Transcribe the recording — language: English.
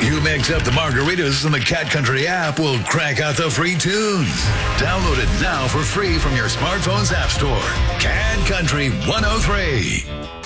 You mix up the margaritas and the Cat Country app will crank out the free tunes. Download it now for free from your smartphone's app store. Cat Country 103.